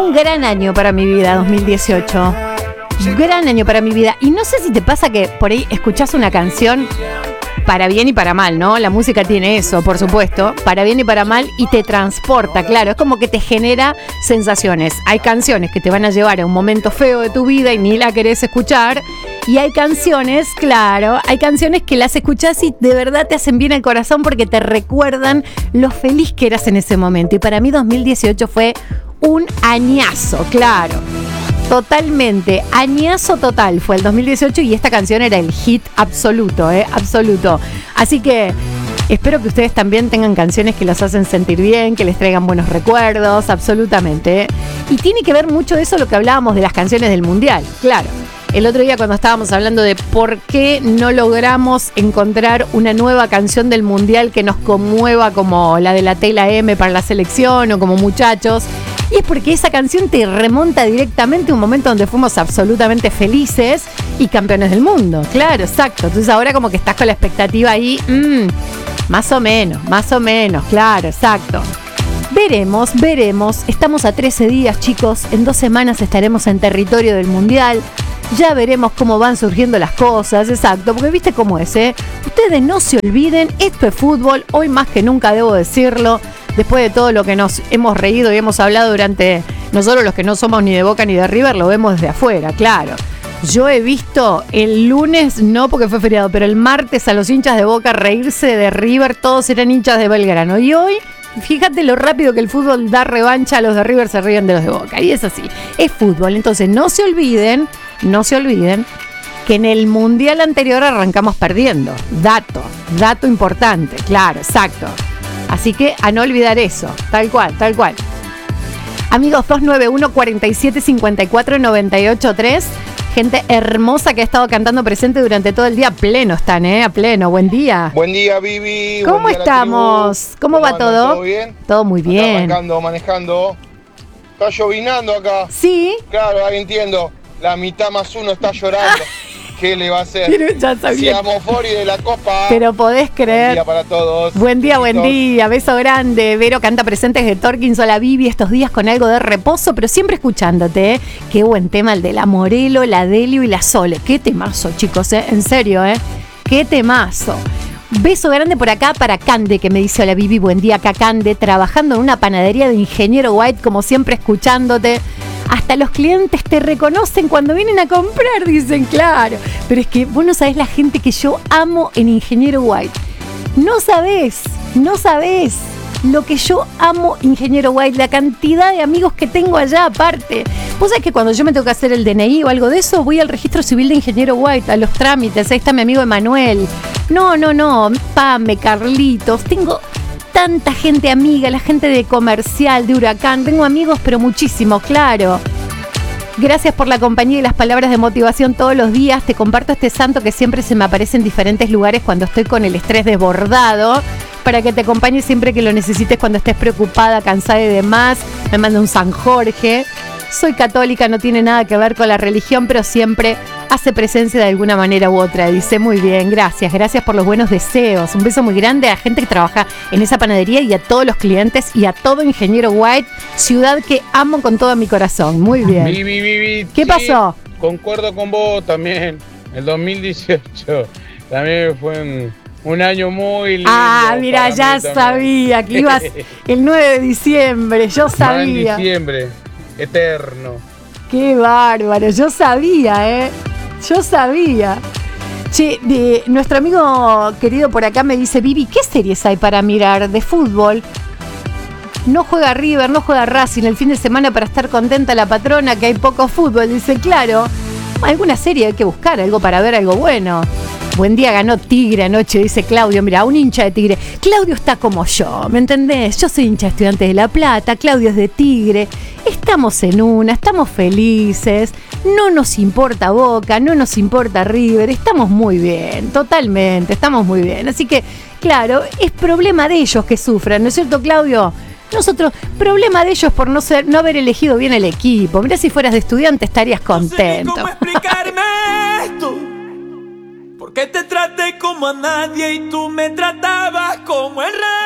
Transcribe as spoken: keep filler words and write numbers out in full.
Un gran año para mi vida, dos mil dieciocho. Un gran año para mi vida. Y no sé si te pasa que por ahí escuchás una canción para bien y para mal, ¿no? La música tiene eso, por supuesto, para bien y para mal, y te transporta, claro, es como que te genera sensaciones. Hay canciones que te van a llevar a un momento feo de tu vida y ni la querés escuchar, y hay canciones, claro, hay canciones que las escuchás y de verdad te hacen bien al corazón porque te recuerdan lo feliz que eras en ese momento. Y para mí dos mil dieciocho fue un añazo, claro. Totalmente, añazo total fue el dos mil dieciocho y esta canción era el hit absoluto, eh, absoluto. Así que espero que ustedes también tengan canciones que los hacen sentir bien, que les traigan buenos recuerdos, absolutamente. Eh. Y tiene que ver mucho de eso lo que hablábamos de las canciones del Mundial, claro. El otro día cuando estábamos hablando de por qué no logramos encontrar una nueva canción del Mundial que nos conmueva como la de la Tela M para la selección o como Muchachos. Y es porque esa canción te remonta directamente a un momento donde fuimos absolutamente felices y campeones del mundo. Claro, exacto. Entonces ahora como que estás con la expectativa ahí, mmm, más o menos, más o menos, claro, exacto. Veremos, veremos. Estamos a trece días, chicos. En dos semanas estaremos en territorio del Mundial. Ya veremos cómo van surgiendo las cosas, exacto, porque viste cómo es, ¿eh? Ustedes no se olviden, esto es fútbol, hoy más que nunca debo decirlo, después de todo lo que nos hemos reído y hemos hablado durante, nosotros los que no somos ni de Boca ni de River, lo vemos desde afuera, claro. Yo he visto el lunes, no porque fue feriado, pero el martes a los hinchas de Boca reírse de River, todos eran hinchas de Belgrano, y hoy... Fíjate lo rápido que el fútbol da revancha, los de River se ríen de los de Boca. Y es así, es fútbol. Entonces no se olviden, no se olviden que en el Mundial anterior arrancamos perdiendo. Dato, dato importante, claro, exacto. Así que a no olvidar eso, tal cual, tal cual. Amigos, dos nueve uno, cuatro siete, cinco cuatro, nueve ocho tres. Gente hermosa que ha estado cantando presente durante todo el día. A pleno están, ¿eh? A pleno. Buen día. Buen día, Vivi. ¿Cómo día estamos? ¿Cómo, ¿Cómo va todo? ¿Todo bien? Todo muy bien. Arrancando, manejando. Está llovinando acá. Sí. Claro, ahí entiendo. La mitad más uno está llorando. ¿Qué le va a hacer? Pero ya sabía. Si Fori de la Copa. Pero podés creer. Buen día para todos. Buen día, buen día. Beso grande. Vero canta presentes de Torkins. Hola, Vivi. Estos días con algo de reposo, pero siempre escuchándote, ¿eh? Qué buen tema el de la Morelo, la Delio y la Sole. Qué temazo, chicos, ¿eh? En serio, ¿eh? Qué temazo. Beso grande por acá para Cande, que me dice: hola, Vivi, buen día. Acá Cande, trabajando en una panadería de Ingeniero White, como siempre escuchándote. Hasta los clientes te reconocen cuando vienen a comprar, dicen, claro. Pero es que vos no sabés la gente que yo amo en Ingeniero White. No sabés, no sabés lo que yo amo Ingeniero White, la cantidad de amigos que tengo allá aparte. Vos sabés que cuando yo me tengo que hacer el D N I o algo de eso, voy al registro civil de Ingeniero White, a los trámites. Ahí está mi amigo Emanuel. No, no, no, Pame, Carlitos, tengo... tanta gente amiga, la gente de Comercial, de Huracán, tengo amigos pero muchísimos, claro. Gracias por la compañía y las palabras de motivación todos los días. Te comparto este santo que siempre se me aparece en diferentes lugares cuando estoy con el estrés desbordado, para que te acompañe siempre que lo necesites cuando estés preocupada, cansada y demás. Me manda un San Jorge. Soy católica, no tiene nada que ver con la religión, pero siempre hace presencia de alguna manera u otra. Dice, muy bien, gracias, gracias por los buenos deseos. Un beso muy grande a la gente que trabaja en esa panadería y a todos los clientes y a todo Ingeniero White, ciudad que amo con todo mi corazón. Muy bien. Vivi, Vivi, ¿Qué sí, pasó? Concuerdo con vos también. El dos mil dieciocho también fue un, un año muy lindo. Ah, mira, ya sabía que ibas el nueve de diciembre, yo sabía. En diciembre. Eterno. Qué bárbaro, yo sabía, ¿eh? Yo sabía. Che, de, nuestro amigo querido por acá me dice, Vivi, ¿qué series hay para mirar de fútbol? No juega River, no juega Racing el fin de semana para estar contenta la patrona que hay poco fútbol. Dice, claro, alguna serie hay que buscar, algo para ver, algo bueno. Buen día, ganó Tigre anoche, dice Claudio. Mira, un hincha de Tigre. Claudio está como yo, ¿me entendés? Yo soy hincha de Estudiantes de La Plata, Claudio es de Tigre. Estamos en una, estamos felices. No nos importa Boca, no nos importa River. Estamos muy bien, totalmente, estamos muy bien. Así que, claro, es problema de ellos que sufran, ¿no es cierto, Claudio? Nosotros, problema de ellos por no ser, no haber elegido bien el equipo. Mirá, si fueras de Estudiante estarías contento. No sé cómo explicarme esto. Porque te traté como a nadie y tú me tratabas como el rey.